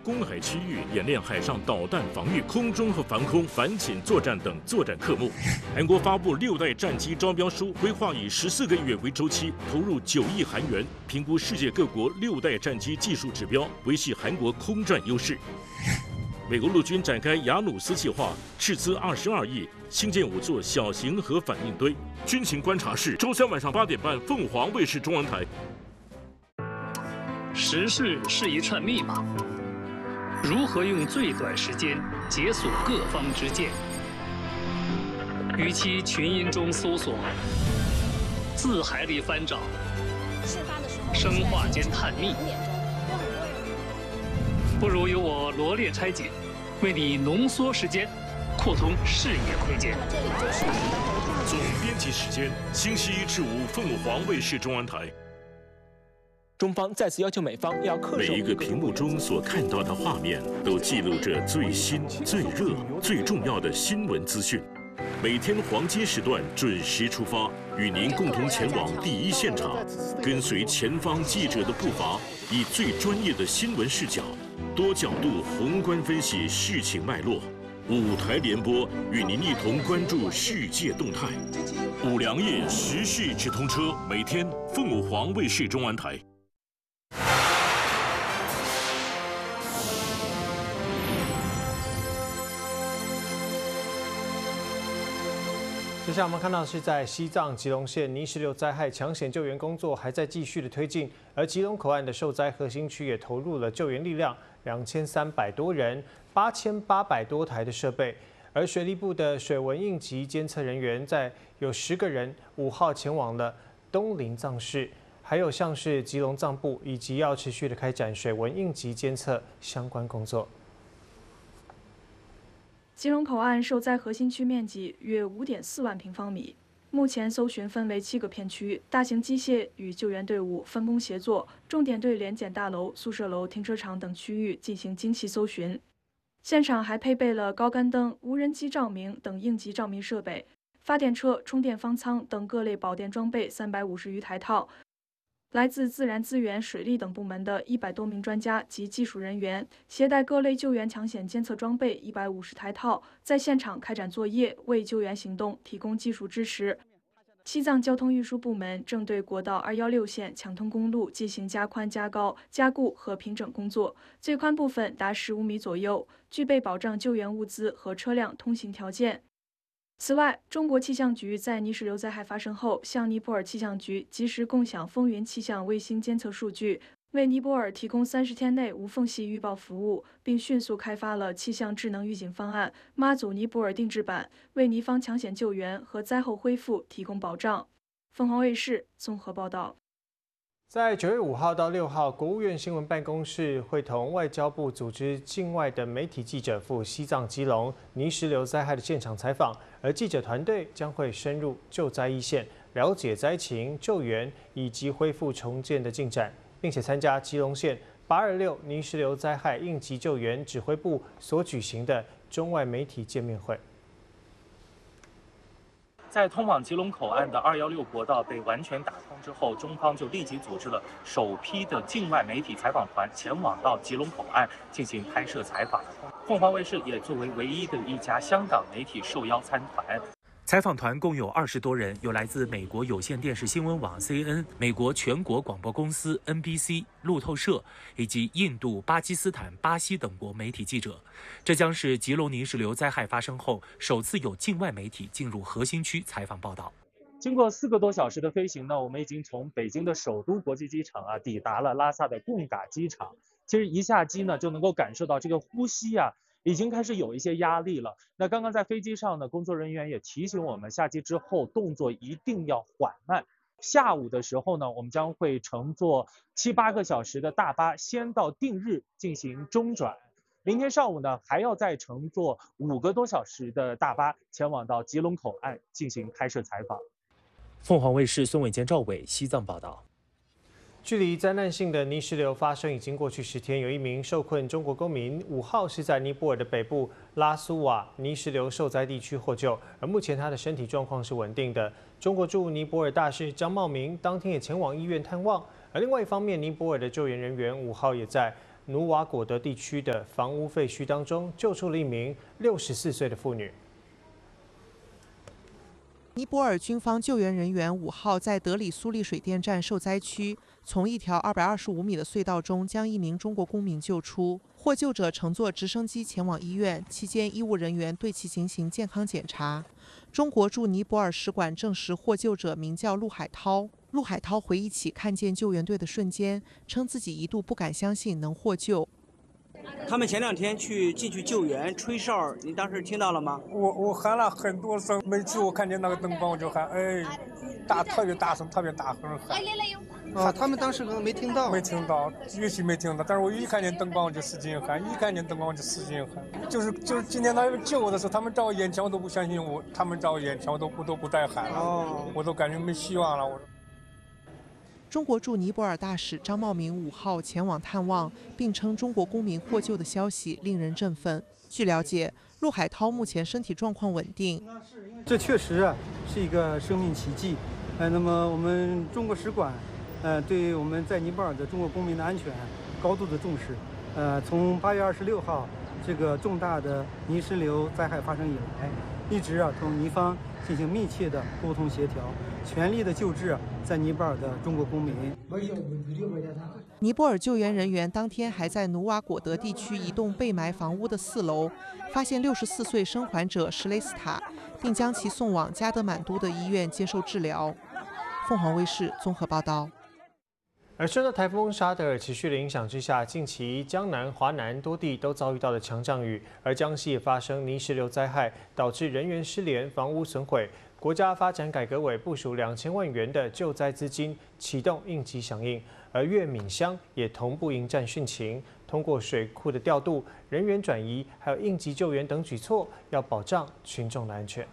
公海区域演练海上导弹防御、空中和防空、反潜作战等作战科目。韩国发布6代战机招标书，规划以14个月为周期，投入9亿韩元，评估世界各国6代战机技术指标，维系韩国空战优势。美国陆军展开雅努斯计划，斥资22亿，新建5座小型核反应堆。军情观察室，周3晚上8点半，凤凰卫视中文台。 时事是一串密码，如何用最短时间解锁各方之见？与其群音中搜索，字海里翻找，生化间探秘。不如由我罗列拆解，为你浓缩时间，扩通视野空间。 总编辑时间：星期1至5，凤凰卫视中文台。 中方再次要求美方要恪守每一个屏幕中所看到的画面，都记录着最新、最热、最重要的新闻资讯。每天黄金时段准时出发，与您共同前往第一现场，跟随前方记者的步伐，以最专业的新闻视角，多角度宏观分析事情脉络。5台联播，与您一同关注世界动态。5粮液时事直通车，每天凤凰卫视中文台。 接下来我们看到的是在西藏吉隆县泥石流灾害抢险救援工作还在继续的推进，而吉隆口岸的受灾核心区也投入了救援力量，2300多人，8800多台的设备。而水利部的水文应急监测人员有10个人5号前往了东林藏市，还有像是吉隆藏部，以及要持续的开展水文应急监测相关工作。 吉隆口岸受灾核心区面积约5.4万平方米。目前搜寻分为7个片区，大型机械与救援队伍分工协作，重点对联检大楼、宿舍楼、停车场等区域进行精细搜寻。现场还配备了高杆灯、无人机照明等应急照明设备，发电车、充电方舱等各类保电装备350余台套。来自自然资源、水利等部门的100多名专家及技术人员，携带各类救援抢险监测装备150台套，在现场开展作业，为救援行动提供技术支持。西藏交通运输部门正对国道216线抢通公路进行加宽、加高、加固和平整工作，最宽部分达15米左右，具备保障救援物资和车辆通行条件。此外，中国气象局在泥石流灾害发生后，向尼泊尔气象局及时共享风云气象卫星监测数据，为尼泊尔提供30天内无缝隙预报服务，并迅速开发了气象智能预警方案“妈祖尼泊尔定制版”，为尼方抢险救援和灾后恢复提供保障。凤凰卫视综合报道。 在9月5号到6号，国务院新闻办公室会同外交部组织境外的媒体记者赴西藏基隆泥石流灾害的现场采访，而记者团队将会深入救灾一线，了解灾情、救援以及恢复重建的进展，并且参加基隆县826泥石流灾害应急救援指挥部所举行的中外媒体见面会。 在通往吉隆口岸的216国道被完全打通之后，中方就立即组织了首批的境外媒体采访团前往到吉隆口岸进行拍摄采访。凤凰卫视也作为唯一的一家香港媒体受邀参团。 采访团共有20多人，有来自美国有线电视新闻网 CNN、美国全国广播公司 NBC、路透社以及印度、巴基斯坦、巴西等国媒体记者。这将是吉隆泥石流灾害发生后首次有境外媒体进入核心区采访报道。 经过4个多小时的飞行呢，我们已经从北京的首都国际机场抵达了拉萨的贡嘎机场。其实一下机呢，就能够感受到这个呼吸已经开始有一些压力了。那刚刚在飞机上呢，工作人员也提醒我们，下机之后动作一定要缓慢。下午的时候呢，我们将会乘坐7、8个小时的大巴，先到定日进行中转。明天上午呢，还要再乘坐5个多小时的大巴，前往到吉隆口岸进行拍摄采访。 凤凰卫视孙伟坚、赵伟西藏报道。 距离灾难性的泥石流发生已经过去10天，有一名受困中国公民5号是在尼泊尔的北部拉苏瓦泥石流受灾地区获救，而目前他的身体状况是稳定的。中国驻尼泊尔大使张茂明当天也前往医院探望，而另外一方面，尼泊尔的救援人员5号也在努瓦果德地区的房屋废墟当中救出了一名64岁的妇女。 尼泊尔军方救援人员5号在德里苏利水电站受灾区，从一条225米的隧道中将一名中国公民救出。获救者乘坐直升机前往医院，期间医务人员对其进行健康检查。中国驻尼泊尔使馆证实获救者名叫陆海涛。陆海涛回忆起看见救援队的瞬间，称自己一度不敢相信能获救。 他们前2天进去救援，吹哨，你当时听到了吗？ 我喊了很多声，每次我看见那个灯光我就喊，特别大声，特别大声喊。 他们当时可能没听到。 没听到，也许没听到，但是我一看见灯光我就使劲喊，一看见灯光我就使劲喊。就是今天他救我的时候，他们在我眼前我都不相信我，他们在我眼前我都不再喊了，我都感觉没希望了。 中国驻尼泊尔大使张茂明5号前往探望，并称中国公民获救的消息令人振奋。据了解，陆海涛目前身体状况稳定。 这确实是一个生命奇迹。那么我们中国使馆，对于我们在尼泊尔的中国公民的安全高度的重视。从8月26号这个重大的泥石流灾害发生以来，一直同尼方进行密切的沟通协调，全力的救治在尼泊尔的中国公民。 尼泊尔救援人员当天还在努瓦果德地区一栋被埋房屋的4楼发现64岁生还者什雷斯塔，并将其送往加德满都的医院接受治疗。凤凰卫视综合报道。 而受到台风沙德尔持续的影响之下，近期江南、华南多地都遭遇到了强降雨，而江西也发生泥石流灾害，导致人员失联、房屋损毁。国家发展改革委部署2000万元的救灾资金，启动应急响应。而粤闽湘也同步迎战汛情，通过水库的调度、人员转移，还有应急救援等举措，要保障群众的安全。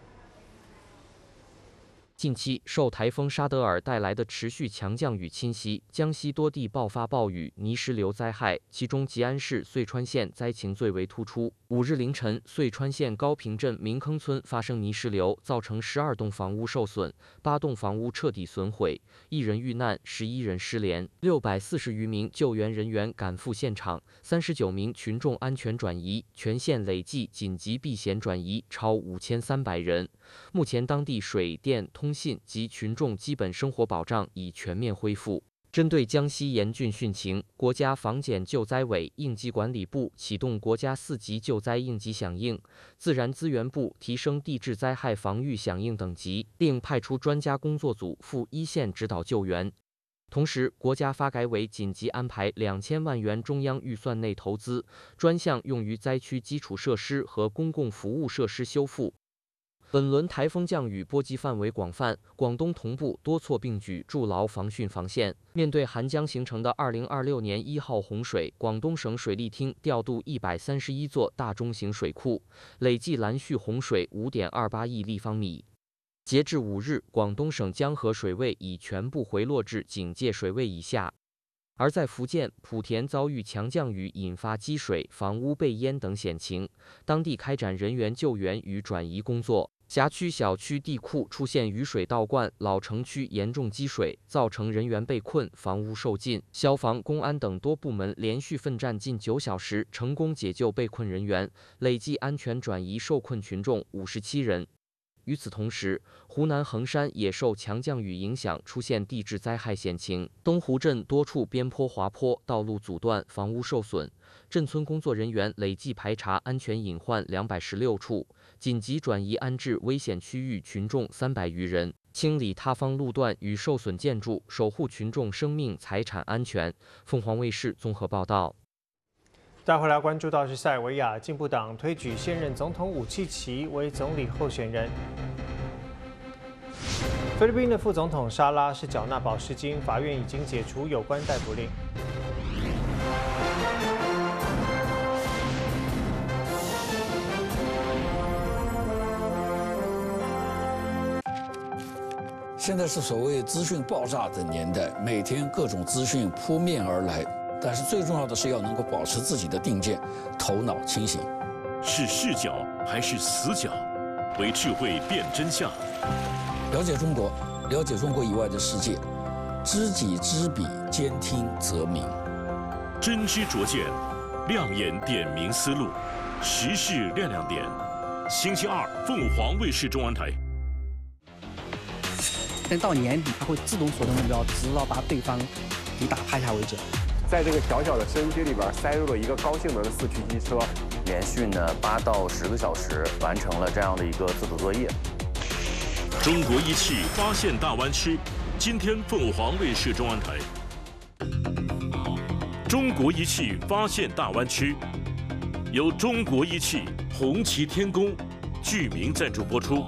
近期受台风沙德尔带来的持续强降雨侵袭，江西多地爆发暴雨、泥石流灾害，其中吉安市遂川县灾情最为突出。5日凌晨，遂川县高坪镇明坑村发生泥石流，造成12栋房屋受损，8栋房屋彻底损毁，1人遇难，11人失联，640余名救援人员赶赴现场，39名群众安全转移，全县累计紧急避险转移超5300人。目前当地水电、通信及群众基本生活保障已全面恢复。针对江西严峻汛情，国家防检救灾委应急管理部启动国家4级救灾应急响应，自然资源部提升地质灾害防御响应等级，并派出专家工作组赴一线指导救援。同时，国家发改委紧急安排2000万元中央预算内投资，专项用于灾区基础设施和公共服务设施修复。本轮台风降雨波及范围广泛，广东同步多措并举，筑牢防汛防线。面对涵江形成的2026年1号洪水，广东省水利厅调度131座大中型水库，累计拦蓄洪水5.28亿立方米。截至5日，广东省江河水位已全部回落至警戒水位以下。而在福建莆田遭遇强降雨引发积水、房屋被淹等险情，当地开展人员救援与转移工作。辖区小区地库出现雨水倒灌，老城区严重积水，造成人员被困、房屋受尽。消防、公安等多部门连续奋战近9小时，成功解救被困人员，累计安全转移受困群众57人。与此同时，湖南衡山也受强降雨影响，出现地质灾害险情。东湖镇多处边坡滑坡，道路阻断，房屋受损。镇村工作人员累计排查安全隐患216处，紧急转移安置危险区域群众300余人，清理塌方路段与受损建筑，守护群众生命财产安全。凤凰卫视综合报道。 带回来关注到是塞尔维亚进步党推举现任总统武契奇为总理候选人。菲律宾的副总统沙拉是缴纳保释金，法院已经解除有关逮捕令。 现在是所谓资讯爆炸的年代，每天各种资讯扑面而来。但是最重要的是要能够保持自己的定见，头脑清醒。 是视角还是死角？为智慧辨真相。 了解中国，了解中国以外的世界，知己知彼，兼听则明。 真知灼见，亮眼点明思路，时事亮亮点。星期二，凤凰卫视中文台。 等到年底，它会自动锁定目标，直到把对方给打趴下为止。 在这个小小的摄影机里边塞入了一个高性能的4驱机车， 连续呢8到10个小时完成了这样的一个自主作业。 中国仪器发现大湾区，今天凤凰卫视中文台。中国仪器发现大湾区，由中国仪器、红旗天工、巨明赞助播出。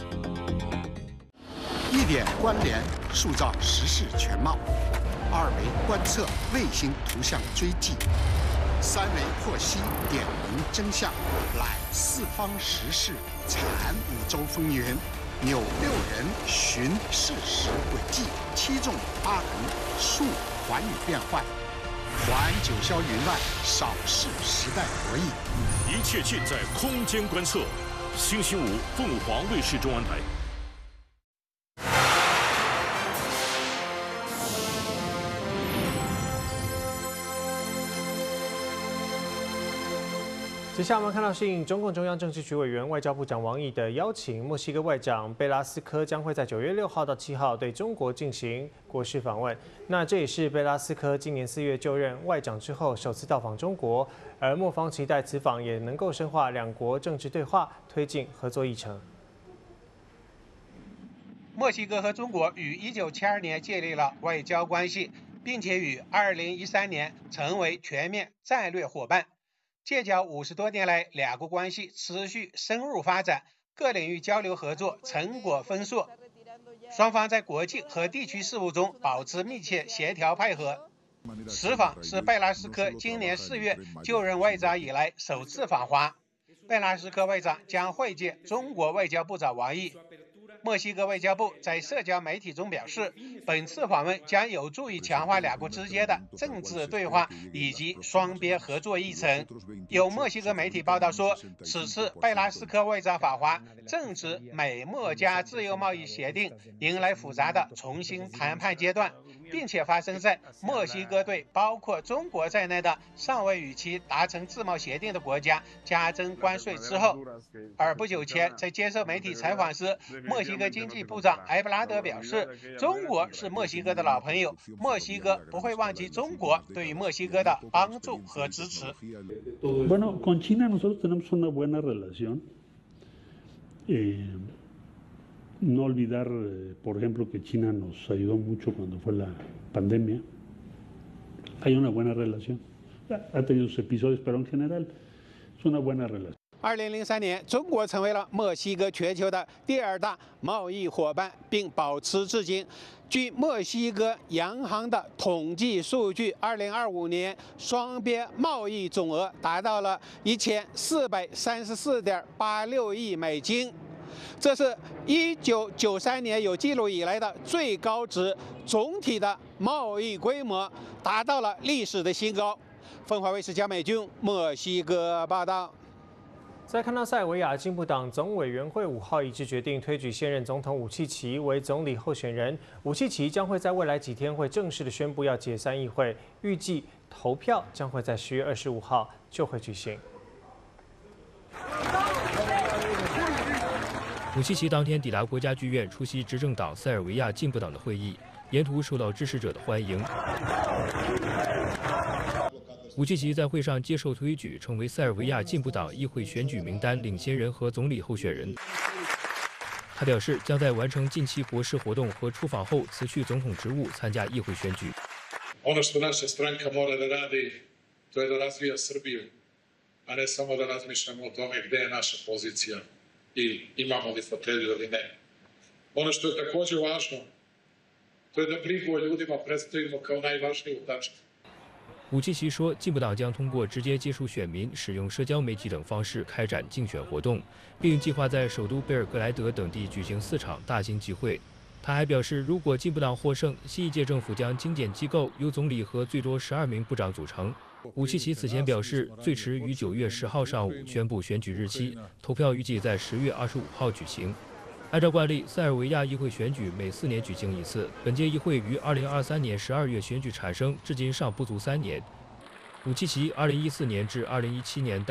1点关联，塑造时事全貌；2维观测，卫星图像追迹；3维获悉，点明真相，揽四方时事，产5洲风云，扭6人寻事实轨迹，7纵8横，述寰宇变幻，还九霄云外，扫视时代博弈。 一切尽在空间观测。星期五，凤凰卫视中文台。 接下来我们看到是应中共中央政治局委员、外交部长王毅的邀请，墨西哥外长贝拉斯科将会在9月6号到7号对中国进行国事访问。那这也是贝拉斯科今年4月就任外长之后首次到访中国，而墨方期待此访也能够深化两国政治对话，推进合作议程。 墨西哥和中国于1972年建立了外交关系，并且于2013年成为全面战略伙伴。建交50多年来，两国关系持续深入发展，各领域交流合作成果丰硕。双方在国际和地区事务中保持密切协调配合。此访是贝拉斯科今年4月就任外长以来首次访华。贝拉斯科外长将会见中国外交部长王毅。墨西哥外交部在社交媒体中表示，本次访问将有助于强化两国之间的政治对话以及双边合作议程。有墨西哥媒体报道说，此次贝拉斯科外长访华，正值美墨加自由贸易协定迎来复杂的重新谈判阶段，并且发生在墨西哥对包括中国在内的尚未与其达成自贸协定的国家加征关税之后。而不久前在接受媒体采访时，墨西哥经济部长埃布拉德表示，中国是墨西哥的老朋友，墨西哥不会忘记中国对于墨西哥的帮助和支持。 Bueno, con China nosotros tenemos una buena relación. No olvidar, por ejemplo, que China nos ayudó mucho cuando fue la pandemia. Hay una buena relación. Ha tenido sus episodios, pero en general es una buena relación. 2003年，中国成为了墨西哥全球的第2大贸易伙伴，并保持至今。据墨西哥央行的统计数据，2025年双边贸易总额达到了1434.86亿美金，这是1993年有记录以来的最高值，总体的贸易规模达到了历史的新高。凤凰卫视江美君墨西哥报道。 再看到塞尔维亚进步党总委员会5号一致决定推举现任总统武契奇为总理候选人。武契奇将会在未来几天会正式的宣布要解散议会，预计投票将会在10月25号就会举行。 武契奇当天抵达国家剧院出席执政党塞尔维亚进步党的会议，沿途受到支持者的欢迎。武契奇在会上接受推举，成为塞尔维亚进步党议会选举名单领先人和总理候选人。他表示，将在完成近期国事活动和出访后辞去总统职务，参加议会选举。 Ono što naša stranka mora da radi, to je da razvija Srbiju, a ne samo da razmišljamo o tome gde je naša pozicija i imamo li fotelju ili ne. Ono što je takođe važno, to je da brigu o ljudima predstavimo kao najvažniju tačku. 武契奇说，进步党将通过直接接触选民、使用社交媒体等方式开展竞选活动，并计划在首都贝尔格莱德等地举行4场大型集会。他还表示，如果进步党获胜，新一届政府将精简机构，由总理和最多12名部长组成。武契奇此前表示，最迟于9月10号上午宣布选举日期，投票预计在10月25号举行。按照惯例，塞尔维亚议会选举每4年举行一次。本届议会于2023年12月选举产生，至今尚不足3年。 武契奇2014年至2017年